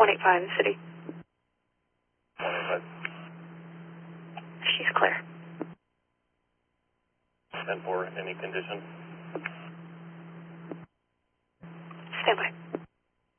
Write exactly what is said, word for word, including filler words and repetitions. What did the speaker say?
one eight five in the city. one eight five. She's clear. And for any condition? Stand by.